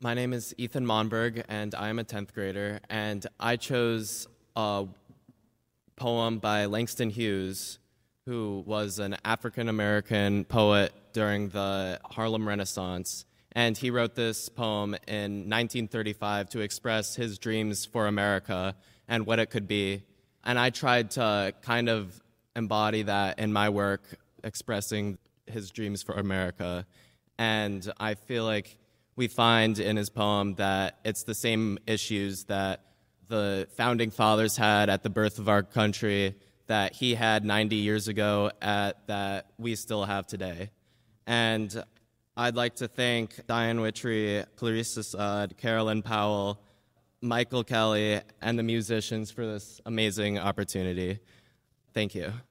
My name is Ethan Monberg, and I am a 10th grader, and I chose a poem by Langston Hughes, who was an African-American poet during the Harlem Renaissance. And he wrote this poem in 1935 to express his dreams for America and what it could be. And I tried to kind of embody that in my work, expressing his dreams for America. And I feel like we find in his poem that it's the same issues that the founding fathers had at the birth of our country, that he had 90 years ago, that we still have today. And I'd like to thank Diane Witry, Clarice Assad, Carolyn Powell, Michael Kelly, and the musicians for this amazing opportunity. Thank you.